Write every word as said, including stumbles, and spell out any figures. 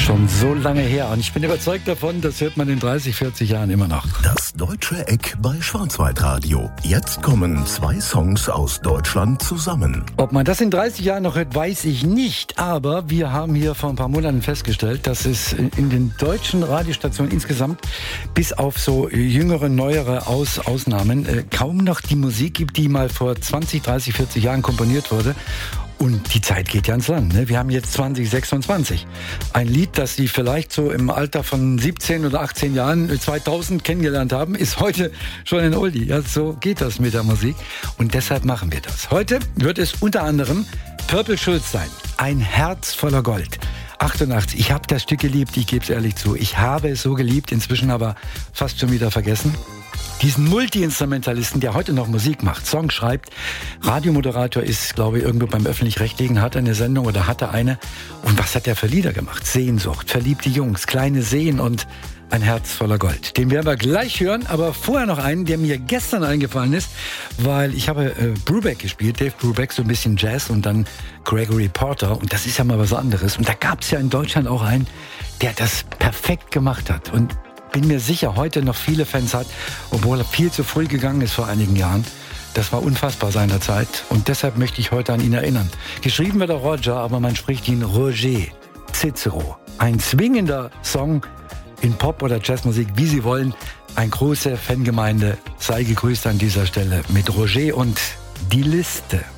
Schon so lange her. Und ich bin überzeugt davon, das hört man in dreißig, vierzig Jahren immer noch. Das Deutsche Eck bei Schwarzwaldradio. Jetzt kommen zwei Songs aus Deutschland zusammen. Ob man das in dreißig Jahren noch hört, weiß ich nicht. Aber wir haben hier vor ein paar Monaten festgestellt, dass es in den deutschen Radiostationen insgesamt, bis auf so jüngere, neuere Aus- Ausnahmen, äh, kaum noch die Musik gibt, die mal vor zwanzig, dreißig, vierzig Jahren komponiert wurde. Und die Zeit geht ja ins Land. Ne? Wir haben jetzt zwanzig sechsundzwanzig. Ein Lied, das Sie vielleicht so im Alter von siebzehn oder achtzehn Jahren zweitausend kennengelernt haben, ist heute schon ein Oldie. Ja, so geht das mit der Musik. Und deshalb machen wir das. Heute wird es unter anderem Purple Schulz sein. Ein Herz voller Gold. achtundachtzig. Ich habe das Stück geliebt, ich gebe es ehrlich zu. Ich habe es so geliebt, inzwischen aber fast schon wieder vergessen. Diesen Multi-Instrumentalisten, der heute noch Musik macht, Songs schreibt, Radiomoderator ist, glaube ich, irgendwo beim Öffentlich-Rechtlichen, hat eine Sendung oder hatte eine. Und was hat der für Lieder gemacht? Sehnsucht, verliebte Jungs, kleine Seen und ein Herz voller Gold. Den werden wir gleich hören, aber vorher noch einen, der mir gestern eingefallen ist, weil ich habe äh, Brubeck gespielt, Dave Brubeck, so ein bisschen Jazz und dann Gregory Porter und das ist ja mal was anderes. Und da gab es ja in Deutschland auch einen, der das perfekt gemacht hat und bin mir sicher, heute noch viele Fans hat, obwohl er viel zu früh gegangen ist vor einigen Jahren. Das war unfassbar seinerzeit und deshalb möchte ich heute an ihn erinnern. Geschrieben wird er Roger, aber man spricht ihn Roger Cicero. Ein zwingender Song in Pop- oder Jazzmusik, wie Sie wollen. Eine große Fangemeinde sei gegrüßt an dieser Stelle mit Roger und die Liste.